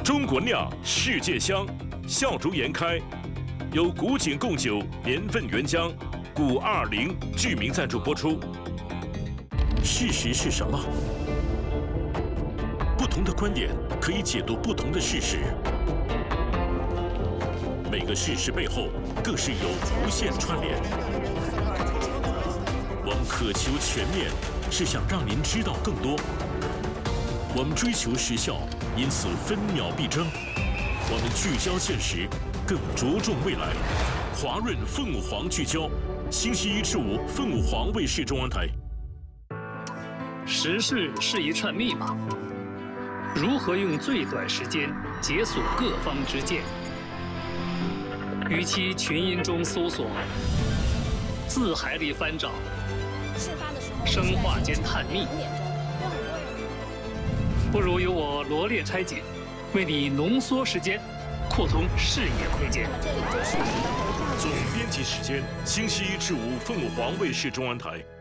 中国酿，世界香，笑逐颜开，由古井贡酒年份原浆古220剧名赞助播出。事实是什么？不同的观点可以解读不同的事实，每个事实背后更是有无限串联。我们渴求全面，是想让您知道更多。我们追求时效，因此分秒必争。我们聚焦现实，更着重未来。华润凤凰聚焦，星期1至5，凤凰卫视中央台。 时事是一串密码，如何用最短时间解锁各方之见？与其群音中搜索，字海里翻找，生化间探秘，不如由我罗列拆解，为你浓缩时间，扩通视野空间。 总编辑时间，星期1至5，凤凰卫视中央台。